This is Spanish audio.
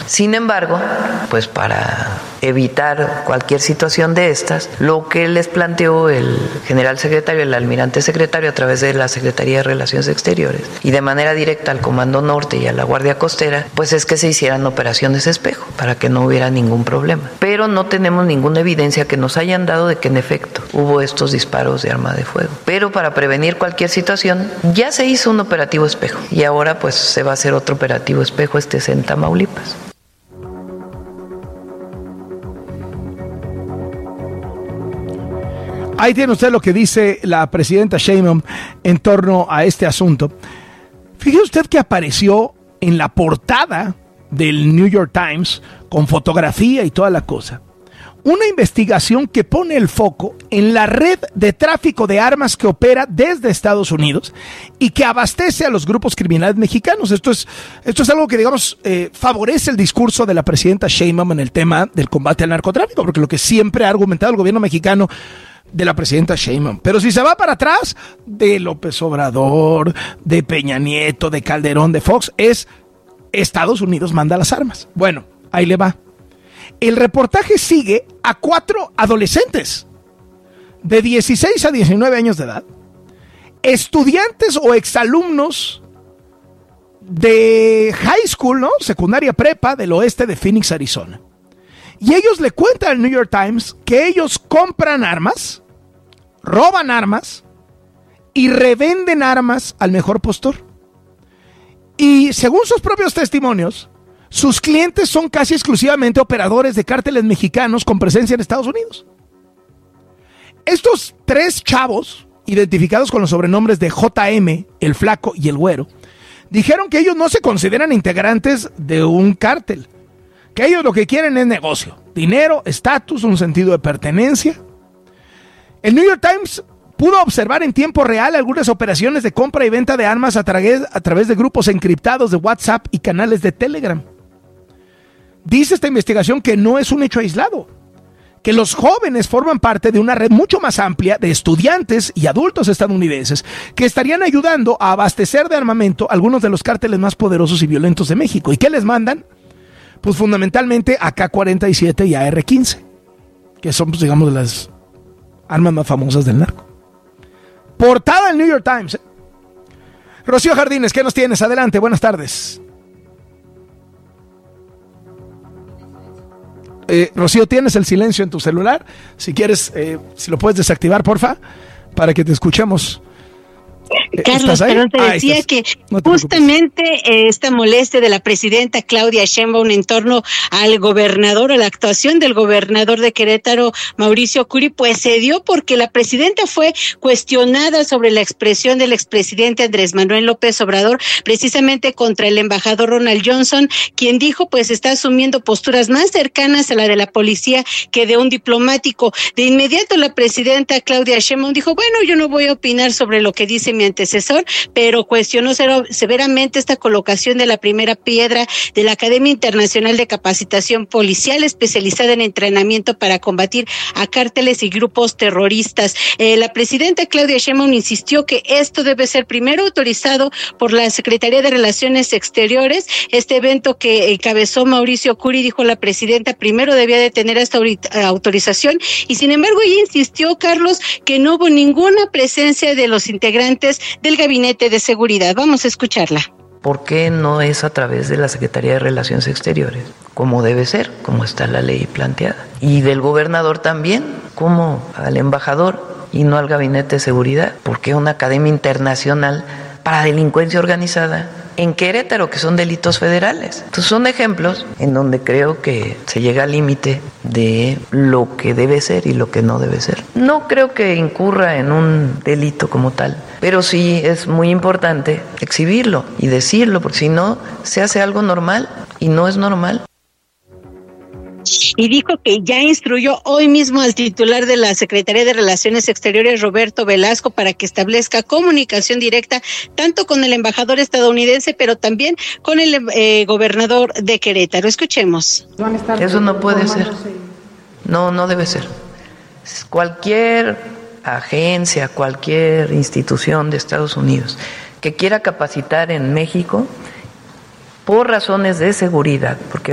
Sin embargo, pues para evitar cualquier situación de estas, lo que les planteó el general secretario, el almirante secretario, a través de la Secretaría de Relaciones Exteriores y de manera directa al Comando Norte y a la Guardia Costera, pues es que se hicieran operaciones espejo para que no hubiera ningún problema. Pero no tenemos ninguna evidencia que nos hayan dado de que en efecto hubo estos disparos de arma de fuego. Pero para prevenir cualquier situación, ya se hizo un operativo espejo y ahora pues se va a hacer otro operativo espejo, este es en Tamaulipas. Ahí tiene usted lo que dice la presidenta Sheinbaum en torno a este asunto. Fíjese usted que apareció en la portada del New York Times con fotografía y toda la cosa. Una investigación que pone el foco en la red de tráfico de armas que opera desde Estados Unidos y que abastece a los grupos criminales mexicanos. Esto es algo que, digamos, favorece el discurso de la presidenta Sheinbaum en el tema del combate al narcotráfico, porque lo que siempre ha argumentado el gobierno mexicano de la presidenta Sheinbaum. Pero si se va para atrás, de López Obrador, de Peña Nieto, de Calderón, de Fox, es Estados Unidos manda las armas. Bueno, ahí le va. El reportaje sigue a 4 adolescentes de 16 a 19 años de edad, estudiantes o exalumnos de high school, ¿no? Secundaria prepa del oeste de Phoenix, Arizona. Y ellos le cuentan al New York Times que ellos compran armas, roban armas y revenden armas al mejor postor. Y según sus propios testimonios, sus clientes son casi exclusivamente operadores de cárteles mexicanos con presencia en Estados Unidos. Estos 3 chavos, identificados con los sobrenombres de JM, el Flaco y el Güero, dijeron que ellos no se consideran integrantes de un cártel, que ellos lo que quieren es negocio, dinero, estatus, un sentido de pertenencia. El New York Times pudo observar en tiempo real algunas operaciones de compra y venta de armas a través de grupos encriptados de WhatsApp y canales de Telegram. Dice esta investigación que no es un hecho aislado, que los jóvenes forman parte de una red mucho más amplia de estudiantes y adultos estadounidenses que estarían ayudando a abastecer de armamento algunos de los cárteles más poderosos y violentos de México. ¿Y qué les mandan? Pues fundamentalmente AK-47 y AR-15, que son, pues, digamos, de las armas más famosas del narco. Portada del New York Times. Rocío Jardines, ¿qué nos tienes? Adelante, buenas tardes. Rocío, ¿tienes el silencio en tu celular? Si quieres, si lo puedes desactivar, porfa, para que te escuchemos. Carlos, pero te decía que justamente esta molestia de la presidenta Claudia Sheinbaum en torno al gobernador, a la actuación del gobernador de Querétaro, Mauricio Curi, pues se dio porque la presidenta fue cuestionada sobre la expresión del expresidente Andrés Manuel López Obrador, precisamente contra el embajador Ronald Johnson, quien dijo pues está asumiendo posturas más cercanas a la de la policía que de un diplomático. De inmediato la presidenta Claudia Sheinbaum dijo, bueno, yo no voy a opinar sobre lo que dice mi antecesor, pero cuestionó severamente esta colocación de la primera piedra de la Academia Internacional de Capacitación Policial especializada en entrenamiento para combatir a cárteles y grupos terroristas. La presidenta Claudia Sheinbaum insistió que esto debe ser primero autorizado por la Secretaría de Relaciones Exteriores. Este evento que encabezó Mauricio Curi, dijo la presidenta, primero debía de tener esta autorización y sin embargo ella insistió, Carlos, que no hubo ninguna presencia de los integrantes del Gabinete de Seguridad. Vamos a escucharla. ¿Por qué no es a través de la Secretaría de Relaciones Exteriores? Como debe ser, como está la ley planteada. Y del gobernador también, como al embajador y no al Gabinete de Seguridad. ¿Por qué una academia internacional para delincuencia organizada en Querétaro, que son delitos federales? Entonces son ejemplos en donde creo que se llega al límite de lo que debe ser y lo que no debe ser. No creo que incurra en un delito como tal, pero sí es muy importante exhibirlo y decirlo, porque si no, se hace algo normal y no es normal. Y dijo que ya instruyó hoy mismo al titular de la Secretaría de Relaciones Exteriores, Roberto Velasco, para que establezca comunicación directa tanto con el embajador estadounidense, pero también con el gobernador de Querétaro. Escuchemos. Eso no puede ser. No debe ser. Cualquier agencia, cualquier institución de Estados Unidos que quiera capacitar en México por razones de seguridad, porque